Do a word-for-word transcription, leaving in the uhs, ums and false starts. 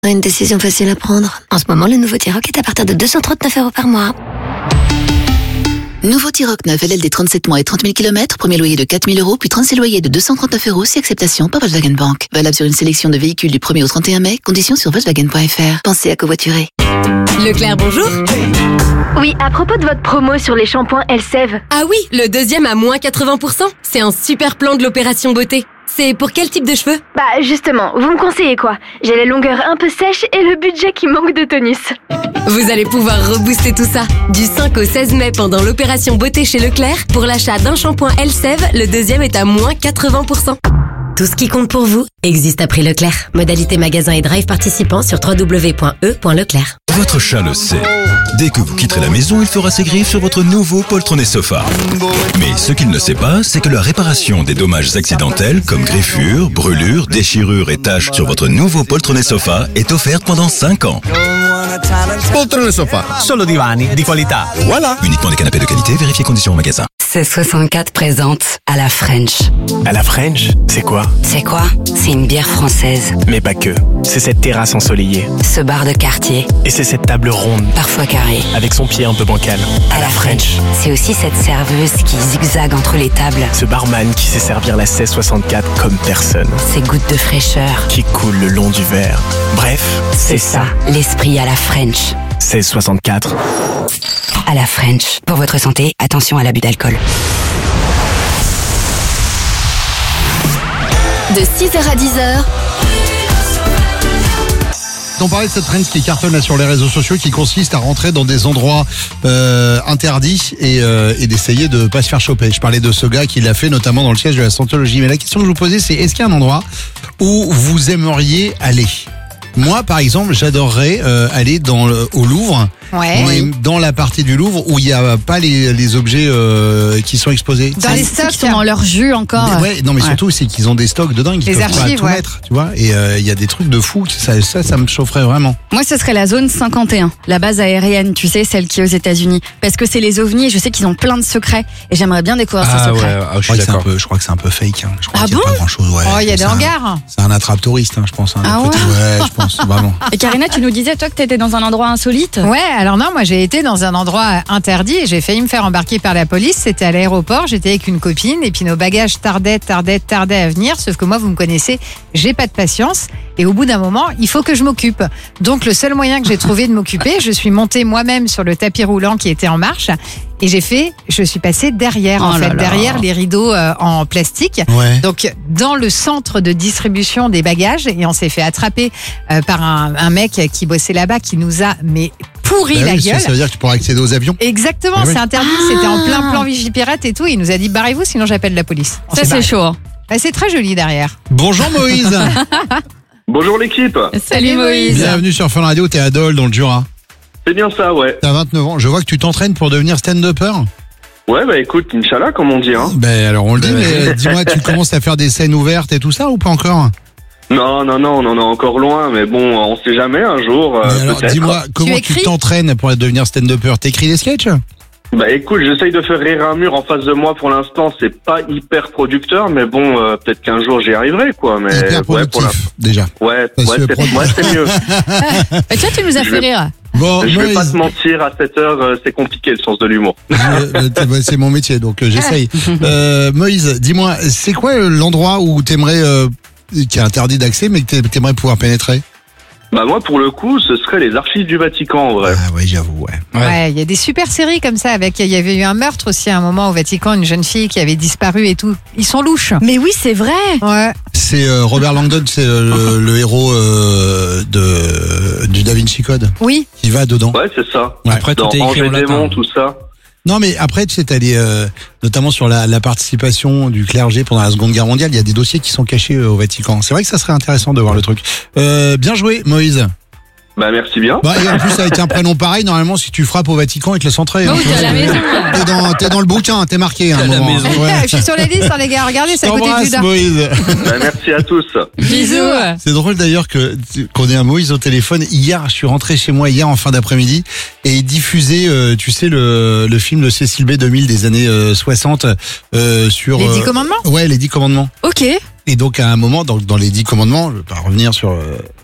Une décision facile à prendre. En ce moment, le nouveau T-Roc est à partir de deux cent trente-neuf euros par mois. Nouveau T-Roc neuf L L D trente-sept mois et trente mille kilomètres, premier loyer de quatre mille euros, puis trente-six loyers de deux cent trente-neuf euros, si acceptation par Volkswagen Bank. Valable sur une sélection de véhicules du premier au trente et un mai, conditions sur Volkswagen point F R. Pensez à covoiturer. Leclerc, bonjour. Oui, à propos de votre promo sur les shampoings Elseve. Ah oui, le deuxième à moins quatre-vingts pour cent. C'est un super plan de l'opération beauté. C'est pour quel type de cheveux? Bah justement, vous me conseillez quoi? J'ai la longueur un peu sèche et le budget qui manque de tonus. Vous allez pouvoir rebooster tout ça. Du cinq au seize mai pendant l'opération beauté chez Leclerc, pour l'achat d'un shampoing Elseve, le deuxième est à moins quatre-vingts pour cent. Tout ce qui compte pour vous existe à prix Leclerc. Modalité magasin et drive participants sur w w w point e point leclerc. Votre chat le sait. Dès que vous quitterez la maison, il fera ses griffes sur votre nouveau poltronné sofa. Mais ce qu'il ne sait pas, c'est que la réparation des dommages accidentels comme griffures, brûlures, déchirures et taches sur votre nouveau poltronné sofa est offerte pendant cinq ans. Poltrone sofa, solo divani di qualità. Voilà. Uniquement des canapés de qualité, vérifiez conditions au magasin. seize soixante-quatre présente à la French. À la French, c'est quoi? C'est quoi? C'est une bière française. Mais pas que. C'est cette terrasse ensoleillée. Ce bar de quartier. Et c'est cette table ronde. Parfois carrée. Avec son pied un peu bancal. À la French. C'est aussi cette serveuse qui zigzague entre les tables. Ce barman qui sait servir la seize soixante-quatre comme personne. Ces gouttes de fraîcheur. Qui coulent le long du verre. Bref, c'est ça. L'esprit à la French. seize soixante-quatre. À la French. Pour votre santé, attention à l'abus d'alcool. De six heures à dix heures. On parlait de cette trend qui cartonne là sur les réseaux sociaux, qui consiste à rentrer dans des endroits euh, interdits et, euh, et d'essayer de pas se faire choper. Je parlais de ce gars qui l'a fait notamment dans le siège de la Scientologie. Mais la question que je vous posais, c'est est-ce qu'il y a un endroit où vous aimeriez aller? Moi, par exemple, j'adorerais euh, aller dans le, au Louvre. Ouais. Mais dans la partie du Louvre où il n'y a pas les, les objets euh, qui sont exposés. Dans les stocks qui sont dans leur jus encore. Mais ouais, non mais ouais. Surtout c'est qu'ils ont des stocks de dingue, ils les peuvent archives, pas tout ouais. mettre, tu vois. Et il euh, y a des trucs de fou, ça, ça, ça me chaufferait vraiment. Moi, ce serait la zone cinquante et un, la base aérienne, tu sais, celle qui est aux États-Unis, parce que c'est les ovnis. Et je sais qu'ils ont plein de secrets et j'aimerais bien découvrir ah, ces secrets. Ouais, ah, je, suis d'accord. Je crois que c'est un peu fake. Hein. Je crois ah qu'il y a bon pas grand chose. Ouais, oh, il y a des c'est hangars. Un, c'est un attrape touriste, hein, je pense. Hein, ah ouais. ouais, je pense vraiment. Et Karina, tu nous disais toi que t'étais dans un endroit insolite. Ouais, alors non, moi j'ai été dans un endroit interdit et j'ai failli me faire embarquer par la police. C'était à l'aéroport, j'étais avec une copine et puis nos bagages tardaient, tardaient, tardaient à venir. Sauf que moi, vous me connaissez, j'ai pas de patience et au bout d'un moment, il faut que je m'occupe. Donc le seul moyen que j'ai trouvé de m'occuper, je suis montée moi-même sur le tapis roulant qui était en marche. Et j'ai fait, je suis passée derrière, oh en fait, là derrière là. les rideaux euh, en plastique. Ouais. Donc, dans le centre de distribution des bagages, et on s'est fait attraper euh, par un, un mec qui bossait là-bas, qui nous a, mais pourri bah la oui, gueule. Ça veut dire que tu pourras accéder aux avions. Exactement, bah oui. c'est interdit. Ah. C'était en plein plan Vigipirate et tout. Il nous a dit, barrez-vous, sinon j'appelle la police. On Ça, s'est c'est barré. chaud. Bah, c'est très joli derrière. Bonjour Moïse. Bonjour l'équipe. Salut Moïse. Bienvenue sur Fun Radio, t'es à Dole dans le Jura. C'est bien ça, ouais. T'as vingt-neuf ans, je vois que tu t'entraînes pour devenir stand-upper. Ouais, bah écoute, Inch'Allah, comme on dit, hein. Ben alors on le dit, mais dis-moi, tu commences à faire des scènes ouvertes et tout ça ou pas encore? Non, non, non, on en est encore loin, mais bon, on sait jamais, un jour, euh, mais alors peut-être. dis-moi, comment tu t'entraînes pour devenir stand-upper? T'écris des sketchs? Bah écoute, j'essaye de faire rire un mur en face de moi pour l'instant, c'est pas hyper producteur, mais bon, euh, peut-être qu'un jour j'y arriverai, quoi. Mais hyper productif, ouais, déjà. Ouais, Parce ouais, que c'est, ouais, c'est mieux. Et toi, tu nous as Je fait vais- rire. Bon, Je vais Moïse, pas te mentir, à cette heure, euh, c'est compliqué le sens de l'humour. je- euh, c'est mon métier, donc euh, j'essaye. Euh, Moïse, dis-moi, c'est quoi euh, l'endroit où t'aimerais, euh, qui est interdit d'accès, mais que t'a- t'aimerais pouvoir pénétrer? Bah moi, pour le coup, ce serait les archives du Vatican, en vrai. Ah ouais, j'avoue, ouais. Ouais, il y a des super séries comme ça. Avec, il y avait eu un meurtre aussi à un moment au Vatican, une jeune fille qui avait disparu et tout. Ils sont louches. Mais oui, c'est vrai. Ouais. C'est euh, Robert Langdon, c'est euh, le, le héros euh, de du Da Vinci Code Oui. qui va dedans. Ouais, c'est ça. Ouais. Après, tout Dans est écrit Angers en latin. Démon, tout ça. Non, mais après, tu sais, t'as les, euh, notamment sur la, la participation du clergé pendant la Seconde Guerre mondiale, il y a des dossiers qui sont cachés euh, au Vatican. C'est vrai que ça serait intéressant de voir le truc. Euh, bien joué, Moïse. Bah merci bien. Bah, et en plus, avec un prénom pareil, normalement, si tu frappes au Vatican, ils te laissent entrer. Bah hein, oui, tu t'es vois, à la c'est- maison. T'es dans, t'es dans le bouquin, t'es marqué. À un T'es à la moment. maison. Ouais. Je suis sur la liste, hein, les gars. Regardez, c'est à côté de T'embrasses, Judas. Moïse. Bah, merci à tous. Bisous. C'est drôle d'ailleurs que qu'on ait un Moïse au téléphone. Hier, je suis rentré chez moi hier en fin d'après-midi et il diffusait, euh, tu sais, le, le film de Cécile B deux mille des années euh, soixante euh, sur. Les Dix euh, Commandements. Ouais, les Dix Commandements. Ok. Et donc à un moment, dans, dans les Dix Commandements, je vais pas revenir sur euh,